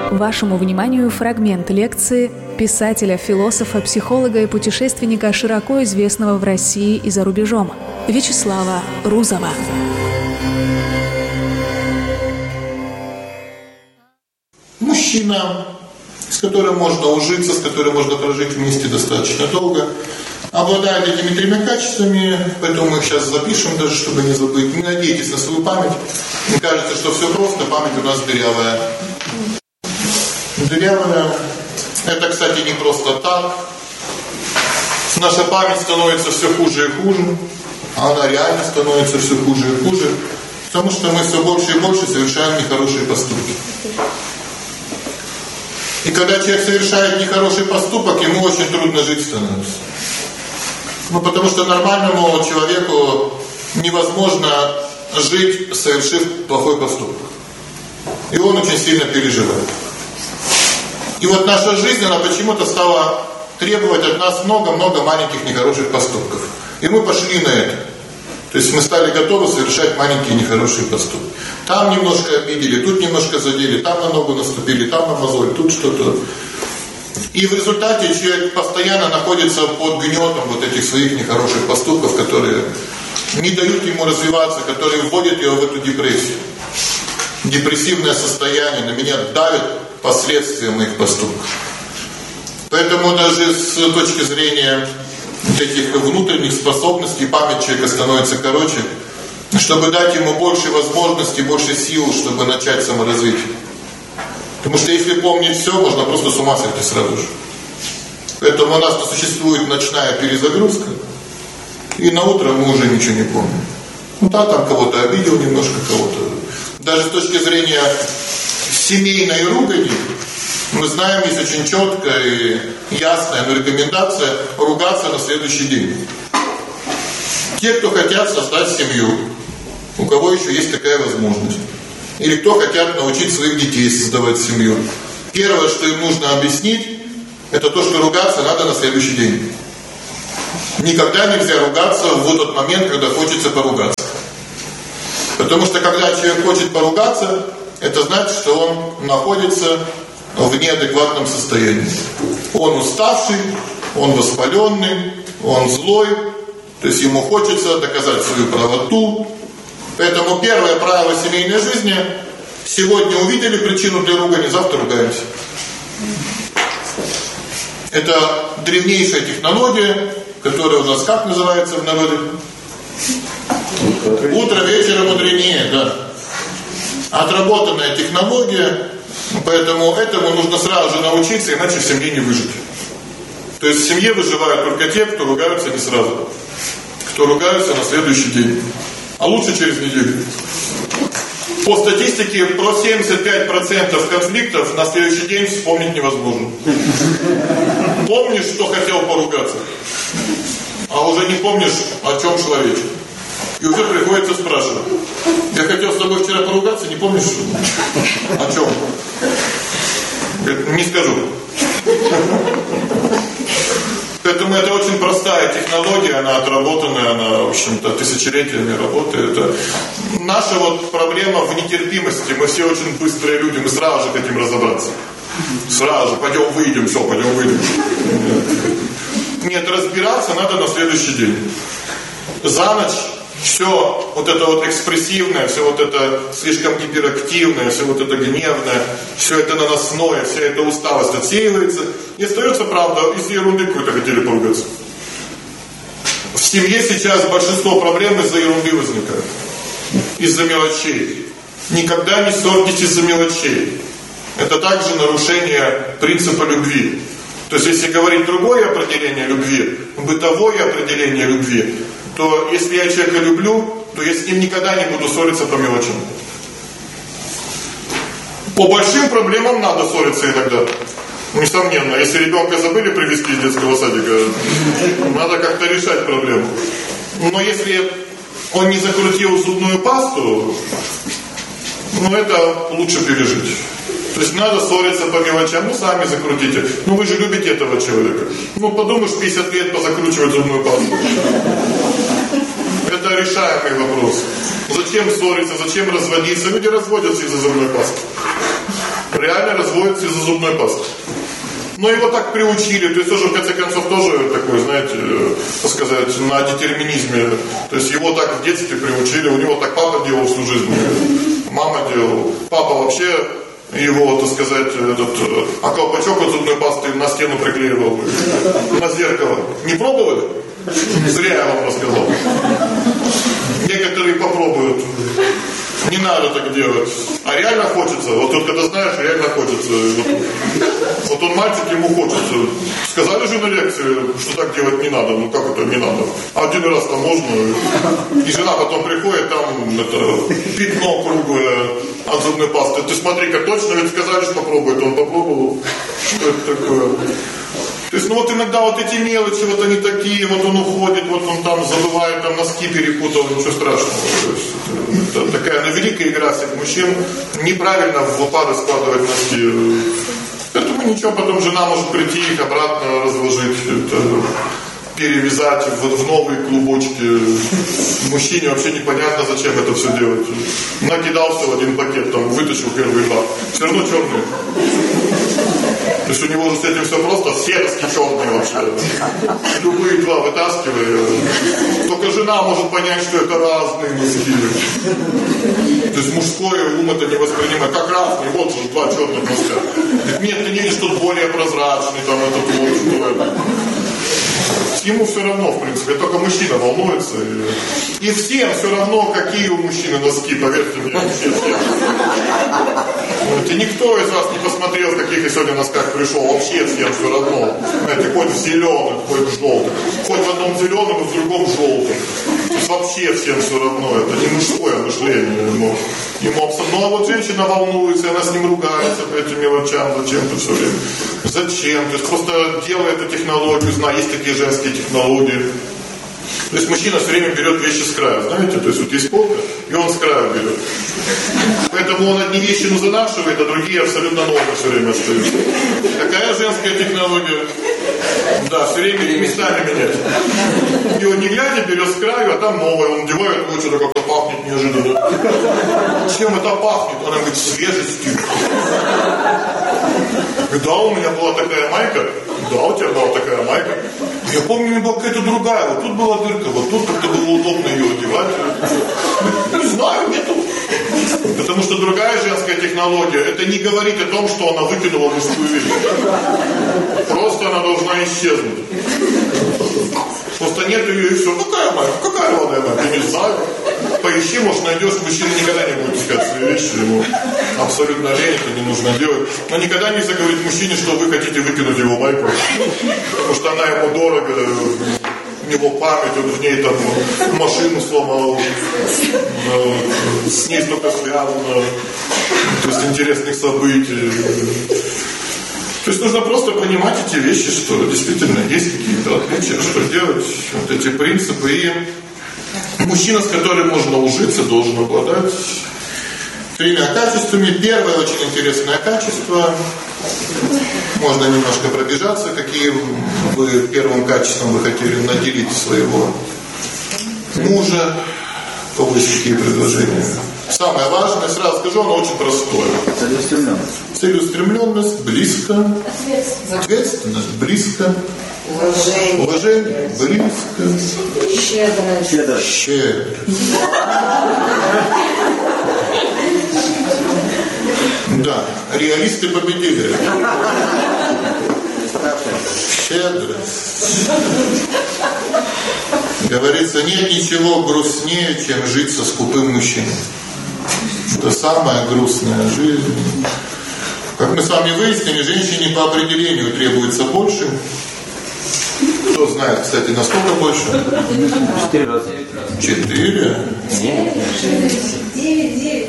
Вашему вниманию фрагмент лекции писателя, философа, психолога и путешественника, широко известного в России и за рубежом, Вячеслава Рузова. Мужчина, с которым можно ужиться, с которым можно прожить вместе достаточно долго, обладает этими тремя качествами, поэтому мы их сейчас запишем, даже чтобы не забыть. Не надейтесь на свою память. Мне кажется, что все просто, память у нас дырявая. Дырявая. Это, кстати, не просто так. Наша память становится все хуже и хуже, а она реально становится все хуже и хуже, потому что мы все больше и больше совершаем нехорошие поступки. И когда человек совершает нехороший поступок, ему очень трудно жить становится. Потому что нормальному человеку невозможно жить, совершив плохой поступок. И он очень сильно переживает. И вот наша жизнь, она почему-то стала требовать от нас много-много маленьких нехороших поступков. И мы пошли на это. То есть мы стали готовы совершать маленькие нехорошие поступки. Там немножко обидели, тут немножко задели, там на ногу наступили, там на мозоль, тут что-то. И в результате человек постоянно находится под гнетом вот этих своих нехороших поступков, которые не дают ему развиваться, которые вводят его в эту депрессию. Депрессивное состояние, на меня давит последствия моих поступков. Поэтому даже с точки зрения этих внутренних способностей память человека становится короче, чтобы дать ему больше возможностей, больше сил, чтобы начать саморазвитие. Потому что если помнить все, можно просто с ума сойти сразу же. Поэтому у нас существует ночная перезагрузка, и на утро мы уже ничего не помним. Там кого-то обидел немножко, кого-то. Даже с точки зрения семейной ругани, мы знаем, есть очень четкая и ясная рекомендация ругаться на следующий день. Те, кто хотят создать семью, у кого еще есть такая возможность, или кто хотят научить своих детей создавать семью, первое, что им нужно объяснить, это то, что ругаться надо на следующий день. Никогда нельзя ругаться в тот момент, когда хочется поругаться. Потому что когда человек хочет поругаться, это значит, что он находится в неадекватном состоянии. Он уставший, он воспаленный, он злой, то есть ему хочется доказать свою правоту. Поэтому первое правило семейной жизни: сегодня увидели причину для ругани, завтра ругаемся. Это древнейшая технология, которая у нас как называется в народе? Утро вечера мудренее, да. Отработанная технология, поэтому этому нужно сразу же научиться, иначе в семье не выжить. То есть в семье выживают только те, кто ругаются не сразу, кто ругаются на следующий день, а лучше через неделю. По статистике, про 75% конфликтов на следующий день вспомнить невозможно. Помнишь, что хотел поругаться, а уже не помнишь, о чем шла речь. И уже приходится спрашивать: я хотел с тобой вчера поругаться, не помнишь, что? О чем? Говорит, не скажу. Поэтому это очень простая технология, она отработанная, она, в общем-то, тысячелетиями работает. Это наша вот проблема в нетерпимости. Мы все очень быстрые люди, мы сразу же хотим разобраться. Сразу, пойдем выйдем, все, пойдем выйдем. Нет, разбираться надо на следующий день. За ночь все вот это вот экспрессивное, все вот это слишком гиперактивное, все вот это гневное, все это наносное, вся эта усталость отсеивается. И остается, правда, из ерунды какой-то хотели поругаться. В семье сейчас большинство проблем из-за ерунды возникает. Из-за мелочей. Никогда не ссорьтесь из-за мелочей. Это также нарушение принципа любви. То есть, если говорить другое определение любви, бытовое определение любви, то если я человека люблю, то я с ним никогда не буду ссориться по мелочам. По большим проблемам надо ссориться иногда. Несомненно, если ребенка забыли привезти из детского садика, надо как-то решать проблему. Но если он не закрутил зубную пасту, это лучше пережить. То есть надо ссориться по мелочам, сами закрутите. Вы же любите этого человека. Подумаешь, 50 лет позакручивать зубную пасту. Это решаемый вопрос. Зачем ссориться, зачем разводиться? Люди разводятся из-за зубной пасты. реально разводится из-за зубной пасты. Но его так приучили, то есть тоже в конце концов тоже такой, знаете, так сказать, на детерминизме. То есть его так в детстве приучили, у него так папа делал всю жизнь, мама делала. Папа вообще его, так сказать, колпачок от зубной пасты на стену приклеивал, на зеркало. Не пробовали? Зря я вам рассказал. Некоторые попробуют. Не надо так делать. А реально хочется. Вот тут, когда знаешь, реально хочется. Вот он мальчик, ему хочется. Сказали же на лекции, что так делать не надо. Ну как это не надо? Один раз там можно. И жена потом приходит, там пятно круглое от зубной пасты. Ты смотри-ка, точно ведь сказали, что попробует. Он попробовал. Что это такое? То есть, ну вот иногда вот эти мелочи, вот они такие, вот он уходит, вот он там забывает, там носки перепутал, ничего страшного. То есть, это такая, ну, великая игра всех мужчин, неправильно в пары складывать носки. Поэтому ничего, потом жена может прийти, их обратно разложить, перевязать в новые клубочки. Мужчине вообще непонятно, зачем это все делать. Накидал все в один пакет, там, вытащил первый этап. Все равно черный. То есть у него же с этим все просто, все носки черные вообще. Любые два вытаскивай. Только жена может понять, что это разные носки. То есть мужской ум это не воспринимает. Как разные, вот же два черных носка. Нет, ты не видишь, что более прозрачный, там этот вот. Ему все равно, в принципе, только мужчина волнуется. И всем все равно, какие у мужчины носки, поверьте мне. Всем. И никто из вас не посмотрел, в каких я сегодня носках пришел. Вообще всем все равно. Знаете, хоть в зеленых, хоть в желтых. Хоть в одном зеленом и в другом желтом. То есть вообще всем все равно. Это не мужское мышление. Ему абсолютно. Ну а вот женщина волнуется, она с ним ругается по этим мелочам. Зачем-то все время. Зачем? То есть просто делай эту технологию, знай, есть такие женские технологии. То есть мужчина все время берет вещи с края, знаете? То есть вот есть полка, и он с края берет. Поэтому он одни вещи занашивает, а другие абсолютно новые все время остаются. Какая женская технология? Да, все время их местами менять. И он не глядя берет с краю, а там новое. Он надевает, ну что-то как-то пахнет неожиданно. Чем это пахнет? Она говорит, свежестью. Да, у меня была такая майка. Да, у тебя была такая майка. Я помню, у меня была какая-то другая. Вот тут была дырка, вот тут как-то было удобно ее одевать. Не знаю, нету. Потому что другая женская технология, это не говорит о том, что она выкинула мужскую вещь. Просто она должна исчезнуть. Просто нет ее и все. Какая майка? Какая рваная майка? Я не знаю. Поищи, может найдешь, мужчина никогда не будет искать свои вещи, ему абсолютно лень, это не нужно делать. Но никогда нельзя говорить мужчине, что вы хотите выкинуть его майку, потому что она ему дорого, у него память, он в ней там машину сломал, с ней столько связано, то есть интересных событий. То есть нужно просто понимать эти вещи, что действительно есть какие-то отличия, что делать, вот эти принципы. И мужчина, с которым можно ужиться, должен обладать тремя качествами. Первое очень интересное качество. Можно немножко пробежаться, какие вы первым качеством вы хотели наделить своего мужа. У кого есть какие предложения? Самое важное, сразу скажу, оно очень простое. Целеустремленность. Целеустремленность, близко. Ответственность, близко. Уважение, близко. Щедрость. Щедрость. Да, реалисты победили. Щедрость. Говорится, нет ничего грустнее, чем жить со скупым мужчиной. Это самая грустная жизнь. Как мы с вами выяснили, женщине по определению требуется больше. Кто знает, кстати, насколько больше? 4 раза. 4? Нет. 9.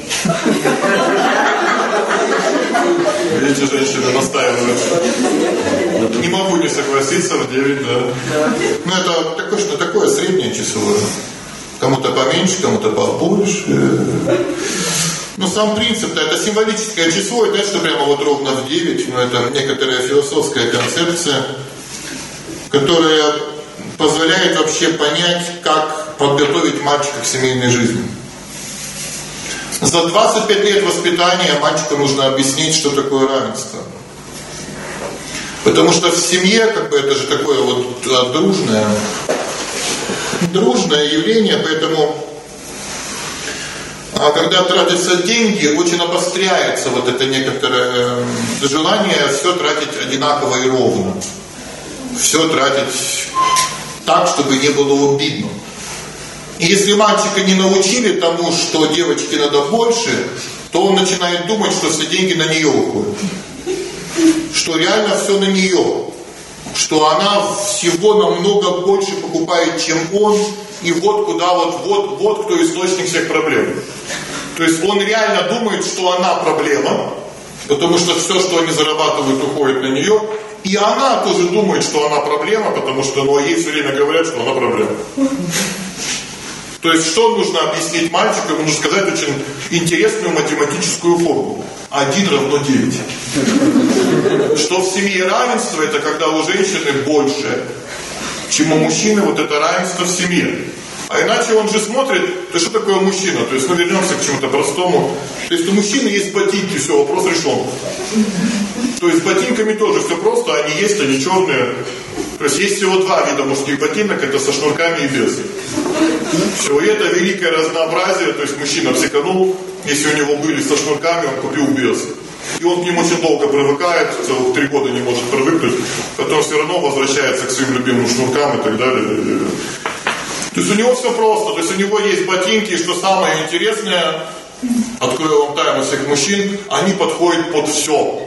Видите, женщины настаивают. Не могу не согласиться, в 9, да. Ну, это точно такое среднее число. Кому-то поменьше, кому-то побольше. Но сам принцип-то, это символическое число, и так, что прямо вот ровно в 9, но это некоторая философская концепция, которая позволяет вообще понять, как подготовить мальчика к семейной жизни. За 25 лет воспитания мальчику нужно объяснить, что такое равенство. Потому что в семье, это же такое вот дружное явление, поэтому когда тратятся деньги, очень обостряется вот это некоторое желание все тратить одинаково и ровно. Все тратить так, чтобы не было обидно. И если мальчика не научили тому, что девочке надо больше, то он начинает думать, что все деньги на нее уходят. Что реально все на нее. Что она всего намного больше покупает, чем он. И вот куда вот кто источник всех проблем. То есть он реально думает, что она проблема. Потому что все, что они зарабатывают, уходит на нее. И она тоже думает, что она проблема, потому что ей все время говорят, что она проблема. То есть, что нужно объяснить мальчику? Ему нужно сказать очень интересную математическую формулу. 1 равно 9. Что в семье равенство, это когда у женщины больше, чем у мужчины, вот это равенство в семье. А иначе он же смотрит, то что такое мужчина? То есть, вернемся к чему-то простому. То есть, у мужчины есть ботинки, все, вопрос решен. То есть, с ботинками тоже все просто, они есть, они черные. То есть, есть всего 2 вида мужских ботинок, это со шнурками и без. Все, и это великое разнообразие, то есть, мужчина психанул, если у него были со шнурками, он купил без. И он к ним очень долго привыкает, целых 3 года не может привыкнуть, потом все равно возвращается к своим любимым шнуркам и так далее. То есть у него все просто, то есть у него есть ботинки, и что самое интересное, открою вам тайну всех мужчин, они подходят под все.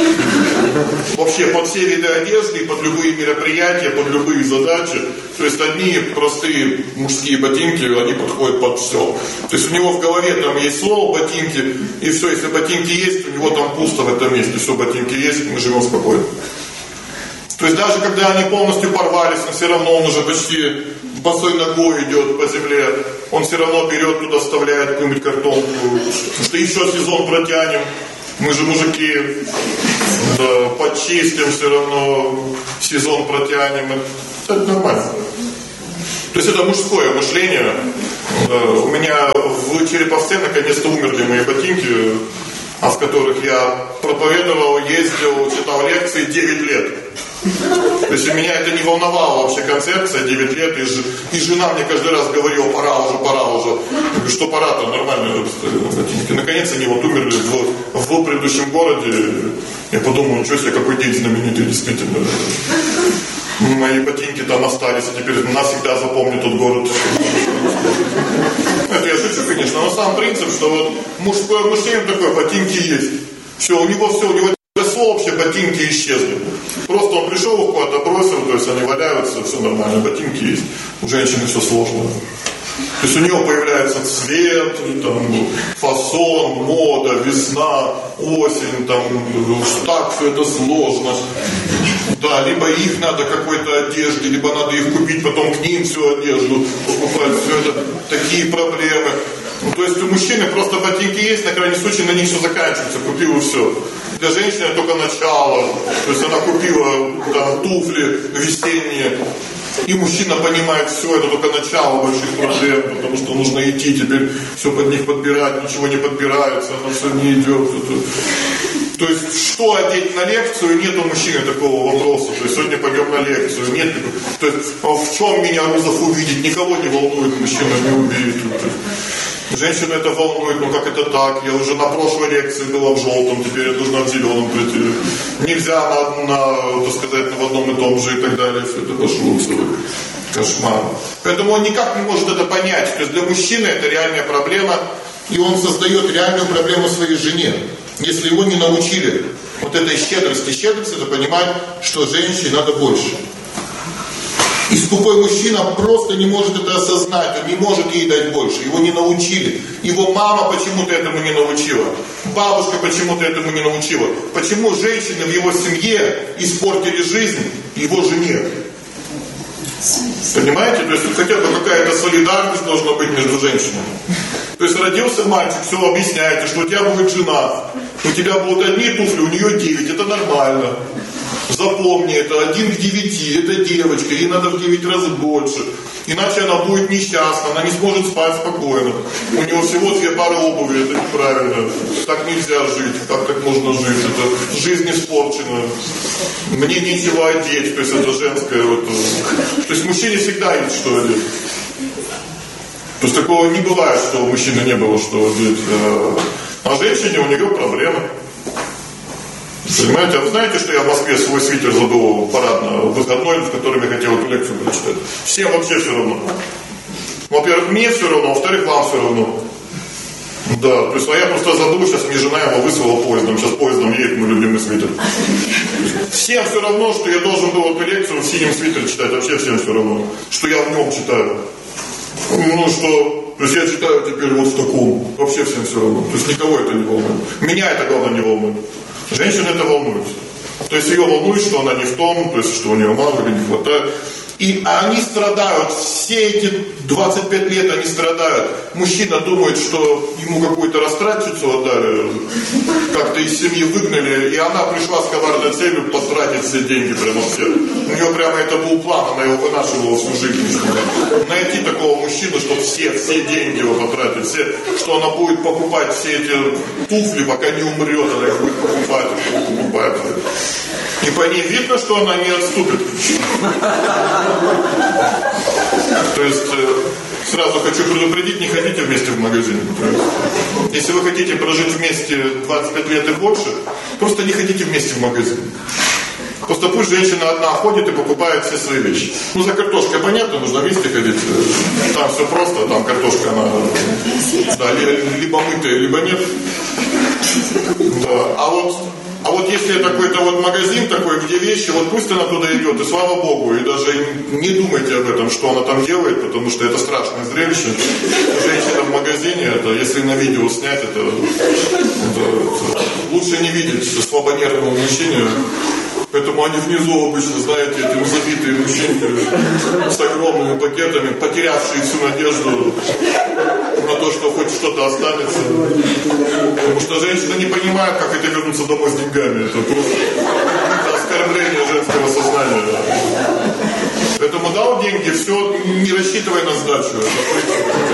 Вообще под все виды одежды, под любые мероприятия, под любые задачи. То есть одни простые мужские ботинки, они подходят под все. То есть у него в голове там есть слово ботинки, и все, если ботинки есть, у него там пусто в этом месте, все, ботинки есть, мы живем спокойно. То есть даже когда они полностью порвались, но все равно он уже почти босой ногой идет по земле, он все равно берет туда, вставляет какую-нибудь картонку, что еще сезон протянем, мы же мужики, да, почистим все равно, сезон протянем, это нормально. То есть это мужское мышление. У меня в Череповце наконец-то умерли мои ботинки, в которых я проповедовал, ездил, читал лекции 9 лет. То есть меня это не волновала вообще концепция, 9 лет, и жена мне каждый раз говорила, пора уже. Я говорю, что пора-то, нормально. И наконец они вот умерли в предыдущем городе. Я подумал, ничего себе, какой день знаменитый, действительно. Мои ботинки там остались, и теперь навсегда запомню тот город. Это я шучу, конечно, но сам принцип, что вот мужское мышление такое, ботинки есть. Все, у него вообще ботинки исчезли. Просто он пришел, их куда-то бросил, то есть они валяются, все нормально, ботинки есть. У женщины все сложно. То есть у него появляется цвет, там, фасон, мода, весна, осень, там, так все это сложно. Да, либо их надо какой-то одежде, либо надо их купить, потом к ним всю одежду покупать, все это такие проблемы. То есть у мужчины просто ботинки есть, на крайний случай на них все заканчивается, купил и все. Для женщины только начало, то есть она купила там туфли весенние, и мужчина понимает, все, это только начало больших проблем, потому что нужно идти, теперь все под них подбирать, ничего не подбирается, оно все не идет. То есть, что одеть на лекцию, нет у мужчины такого вопроса. То есть, сегодня пойдем на лекцию, нет. То есть, в чем меня Рузов увидит, никого не волнует, мужчина не увидит. Женщину это волнует, ну как это так? Я уже на прошлой лекции была в желтом, теперь я должна в зеленом прийти. Нельзя так сказать, в одном и том же и так далее. Все это пошло целый кошмар. Поэтому он никак не может это понять. То есть для мужчины это реальная проблема, и он создает реальную проблему своей жене. Если его не научили вот этой щедрости. Щедрость это понимать, что женщине надо больше. И скупой мужчина просто не может это осознать, он не может ей дать больше, его не научили. Его мама почему-то этому не научила, бабушка почему-то этому не научила. Почему женщины в его семье испортили жизнь его жене? Понимаете? То есть хотя бы какая-то солидарность должна быть между женщинами. То есть родился мальчик, все объясняете, что у тебя будет жена, у тебя будут одни туфли, у нее 9, это нормально. Запомни, это 1 к 9, это девочка, ей надо в 9 раз больше. Иначе она будет несчастна, она не сможет спать спокойно. У него всего 2 пары обуви, это неправильно. Так нельзя жить, как так можно жить? Это жизнь испорчена. Мне нечего одеть, то есть это женское. Вот. То есть мужчине всегда есть что одеть. То есть такого не бывает, что у мужчины не было что одеть. А женщине у нее проблемы. Понимаете, а вы знаете, что я в Москве свой свитер забыл парадно в выходной, в котором я хотел эту лекцию прочитать? Всем вообще все равно. Во-первых, мне все равно, во-вторых, вам все равно. Да, то есть, а я просто забыл, сейчас мне жена его вызвала поездом, сейчас поездом едет мой любимый свитер. Всем все равно, что я должен был эту лекцию в синем свитере читать, вообще всем все равно, что я в нем читаю. Ну что, то есть я читаю теперь вот в таком, вообще всем все равно, то есть никого это не волнует. Меня это главное не волнует. Женщина это волнует. То есть ее волнует, что она не в том, то есть что у нее мало или не хватает. И они страдают, все эти 25 лет они страдают. Мужчина думает, что ему какую-то растратчицу отдали, как-то из семьи выгнали, и она пришла с коварной целью потратить все деньги прямо все. У нее прямо это был план, она его вынашивала всю жизнь. Найти такого мужчину, чтобы все деньги его потратить, что она будет покупать все эти туфли, пока не умрет, она их будет покупать. И по ней видно, что она не отступит. То есть, сразу хочу предупредить, не ходите вместе в магазин. Если вы хотите прожить вместе 25 лет и больше, просто не ходите вместе в магазин. Просто пусть женщина одна ходит и покупает все свои вещи. Ну, за картошкой понятно, нужно вместе ходить. Там все просто, там картошка, она да, либо мытая, либо нет. Да. А вот если это какой-то вот магазин такой, где вещи, вот пусть она туда идет, и слава Богу, и даже не думайте об этом, что она там делает, потому что это страшное зрелище. Женщина в магазине, это, если на видео снять, это лучше не видеть слабонервного мужчине. Поэтому они внизу обычно, знаете, эти забитые мужчины с огромными пакетами, потерявшие всю надежду на то, что хоть что-то останется. Потому что женщина не понимает, как это вернуться домой с деньгами. Это просто оскорбление женского сознания. Поэтому дал деньги, все, не рассчитывай на сдачу.